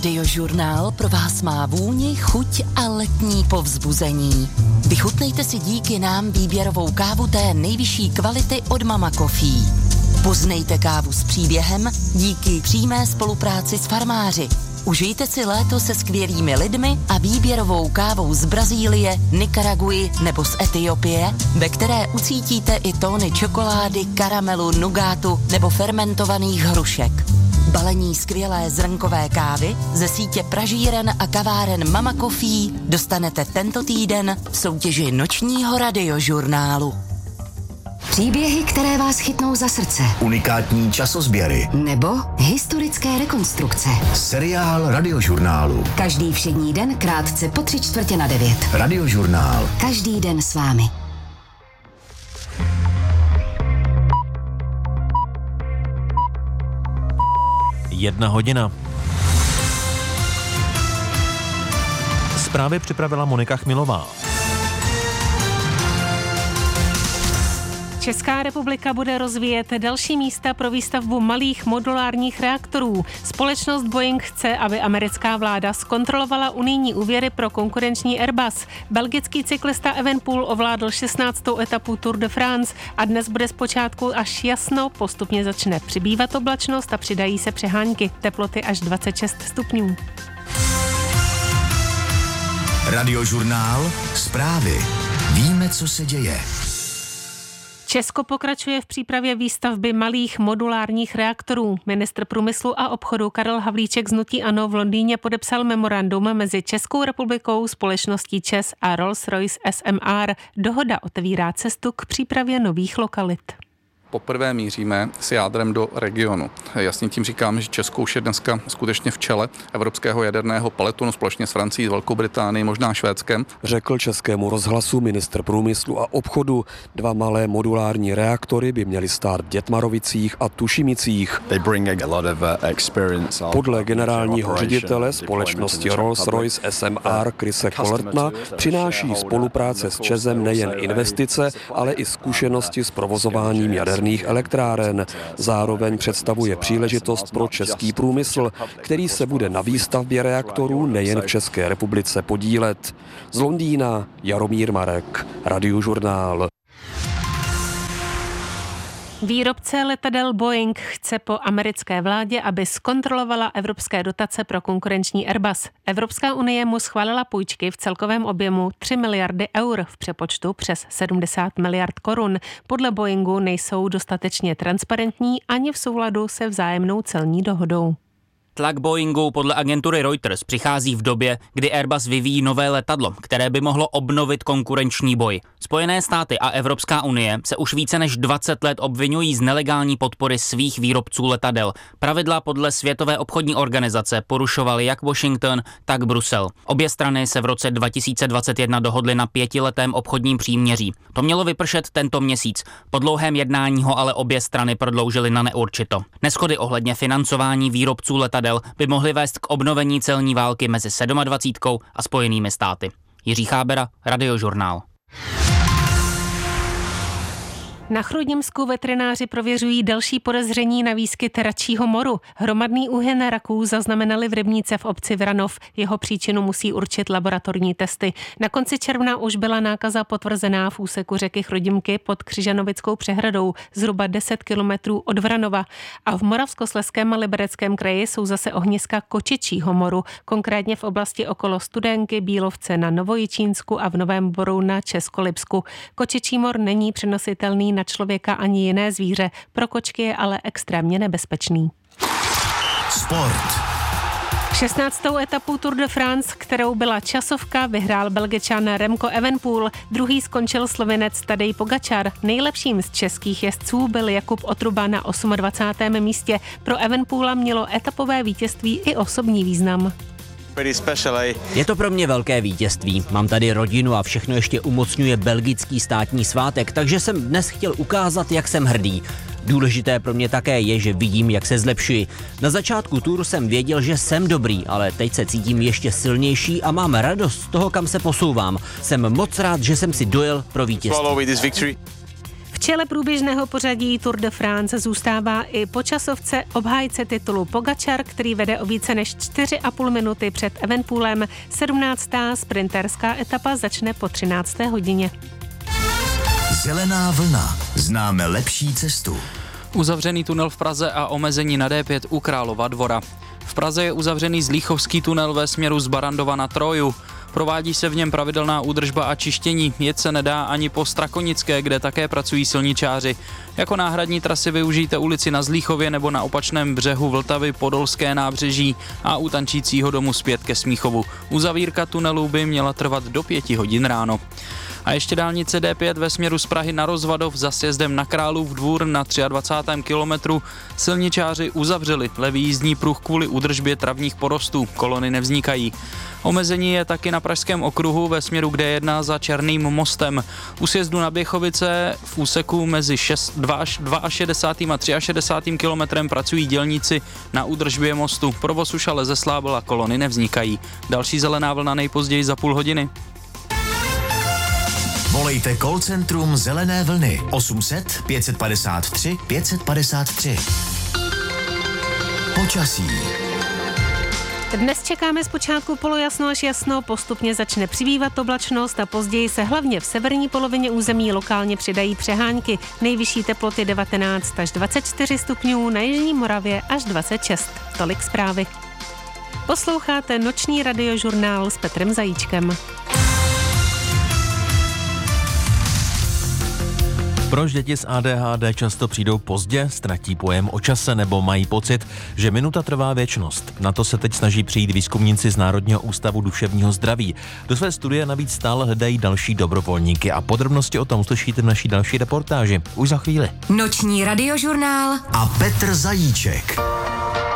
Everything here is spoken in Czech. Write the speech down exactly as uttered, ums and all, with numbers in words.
Radiožurnál pro vás má vůni, chuť a letní povzbuzení. Vychutnejte si díky nám výběrovou kávu té nejvyšší kvality od Mama Coffee. Poznejte kávu s příběhem díky přímé spolupráci s farmáři. Užijte si léto se skvělými lidmi a výběrovou kávou z Brazílie, Nikaraguji nebo z Etiopie, ve které ucítíte i tóny čokolády, karamelu, nugátu nebo fermentovaných hrušek. Balení skvělé zrnkové kávy ze sítě pražíren a kaváren Mama Coffee dostanete tento týden v soutěži nočního radiožurnálu. Příběhy, které vás chytnou za srdce. Unikátní časozběry. Nebo historické rekonstrukce. Seriál Radiožurnálu. Každý všední den krátce po tři čtvrtě na devět. Radiožurnál. Každý den s vámi. Jedna hodina. Zprávy připravila Monika Chmilová. Česká republika bude rozvíjet další místa pro výstavbu malých modulárních reaktorů. Společnost Boeing chce, aby americká vláda zkontrolovala unijní úvěry pro konkurenční Airbus. Belgický cyklista Evenepoel ovládl šestnáctou etapu Tour de France a dnes bude zpočátku až jasno, postupně začne přibývat oblačnost a přidají se přehánky, teploty až dvacet šest stupňů. Radiožurnál. Zprávy. Víme, co se děje. Česko pokračuje v přípravě výstavby malých modulárních reaktorů. Ministr průmyslu a obchodu Karel Havlíček z hnutí ANO v Londýně podepsal memorandum mezi Českou republikou, společností ČEZ a Rolls-Royce S M R. Dohoda otevírá cestu k přípravě nových lokalit. Poprvé míříme s jádrem do regionu. Jasně tím říkáme, že Česko už je dneska skutečně v čele evropského jaderného pelotonu společně s Francií, Velkou Británií, možná Švédskem. Řekl Českému rozhlasu ministr průmyslu a obchodu. Dva malé modulární reaktory by měly stát v Dětmarovicích a Tušimicích. Podle generálního ředitele společnosti Rolls-Royce S M R Chrise Collertona přináší spolupráce s ČEZem nejen investice, ale i zkušenosti s provozováním jaderných elektráren. Zároveň představuje příležitost pro český průmysl, který se bude na výstavbě reaktorů nejen v České republice podílet. Z Londýna Jaromír Marek, Radiožurnál. Výrobce letadel Boeing chce po americké vládě, aby zkontrolovala evropské dotace pro konkurenční Airbus. Evropská unie mu schválila půjčky v celkovém objemu tři miliardy eur, v přepočtu přes sedmdesát miliard korun. Podle Boeingu nejsou dostatečně transparentní ani v souladu se vzájemnou celní dohodou. Tlak Boeingu podle agentury Reuters přichází v době, kdy Airbus vyvíjí nové letadlo, které by mohlo obnovit konkurenční boj. Spojené státy a Evropská unie se už více než dvacet let obvinují z nelegální podpory svých výrobců letadel. Pravidla podle Světové obchodní organizace porušovaly jak Washington, tak Brusel. Obě strany se v roce dva tisíce dvacet jedna dohodly na pětiletém obchodním příměří. To mělo vypršet tento měsíc. Po dlouhém jednání ho ale obě strany prodloužily na neurčito. Neshody ohledně financování výrobců letadel by mohly vést k obnovení celní války mezi dvacítkou sedmi a Spojenými státy. Jiří Chábera, Radiožurnál. Na Chrudimsku veterináři prověřují další podezření na výskyt račího moru. Hromadný úhyn raků zaznamenali v rybníce v obci Vranov. Jeho příčinu musí určit laboratorní testy. Na konci června už byla nákaza potvrzená v úseku řeky Chrudimky pod Křižanovickou přehradou, zhruba deset kilometrů od Vranova. A v Moravskoslezském a Libereckém kraji jsou zase ohniska kočičího moru, konkrétně v oblasti okolo Studenky, Bílovce na Novojičínsku a v Novém Boru na Českolipsku. Kočičí mor není přenositelný na člověka ani jiné zvíře, pro kočky je ale extrémně nebezpečný. Sport. šestnáctou etapu Tour de France, kterou byla časovka, vyhrál Belgičan Remco Evenepoel, druhý skončil Slovinec Tadej Pogačar. Nejlepším z českých jezdců byl Jakub Otruba na dvacátém osmém místě. Pro Evenepoela mělo etapové vítězství i osobní význam. Je to pro mě velké vítězství. Mám tady rodinu a všechno ještě umocňuje belgický státní svátek, takže jsem dnes chtěl ukázat, jak jsem hrdý. Důležité pro mě také je, že vidím, jak se zlepšuji. Na začátku touru jsem věděl, že jsem dobrý, ale teď se cítím ještě silnější a mám radost z toho, kam se posouvám. Jsem moc rád, že jsem si dojel pro vítězství. V čele průběžného pořadí Tour de France zůstává i po časovce obhájce titulu Pogačar, který vede o více než čtyři a půl minuty před Evenepoelem. sedmnáctá sprinterská etapa začne po třinácté hodině. Zelená vlna. Známe lepší cestu. Uzavřený tunel v Praze a omezení na D pět u Králova Dvora. V Praze je uzavřený Zlíchovský tunel ve směru z Barandova na Troju. Provádí se v něm pravidelná údržba a čištění. Jet se nedá ani po Strakonické, kde také pracují silničáři. Jako náhradní trasy využijte ulici na Zlíchově nebo na opačném břehu Vltavy Podolské nábřeží a u Tančícího domu zpět ke Smíchovu. Uzavírka tunelu by měla trvat do pěti hodin ráno. A ještě dálnice D pět ve směru z Prahy na Rozvadov za sjezdem na Králův Dvůr na dvacátém třetím kilometru. Silničáři uzavřeli levý jízdní pruh kvůli údržbě travních porostů. Kolony nevznikají. Omezení je taky na Pražském okruhu ve směru k D jedna za Černým mostem. U sjezdu na Běchovice v úseku mezi šedesátým druhým a šedesátým třetím kilometrem pracují dělníci na údržbě mostu. Provoz už ale zeslábil a kolony nevznikají. Další zelená vlna nejpozději za půl hodiny. Volejte call centrum Zelené vlny osm set pět padesát tři pět padesát tři. Počasí. Dnes čekáme zpočátku polojasno až jasno, postupně začne přibývat oblačnost a později se hlavně v severní polovině území lokálně přidají přehánky. Nejvyšší teploty devatenáct až dvacet čtyři stupňů, na jižní Moravě až dvacet šest. Tolik zprávy. Posloucháte noční radiožurnál s Petrem Zajíčkem. Proč děti s A D H D často přijdou pozdě, ztratí pojem o čase nebo mají pocit, že minuta trvá věčnost? Na to se teď snaží přijít výzkumníci z Národního ústavu duševního zdraví. Do své studie navíc stále hledají další dobrovolníky a podrobnosti o tom uslyšíte v naší další reportáži. Už za chvíli. Noční radiožurnál a Petr Zajíček.